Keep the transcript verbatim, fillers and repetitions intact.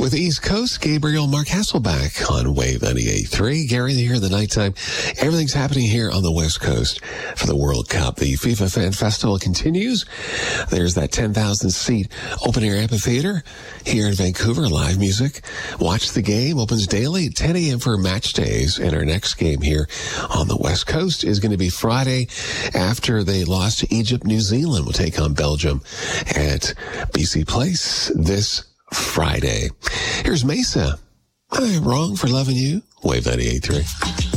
With East Coast, Gabriel Mark Hasselback on Wave ninety-eight point three. Gary here in the nighttime. Everything's happening here on the West Coast for the World Cup. The FIFA Fan Festival continues. There's that ten thousand seat open-air amphitheater here in Vancouver. Live music. Watch the game. Opens daily at ten a.m. for match days. And our next game here on the West Coast is going to be Friday after they lost to Egypt. New Zealand will take on Belgium at B C Place this Friday. Here's Mesa. Am I wrong for loving you? Wave ninety-eight point three.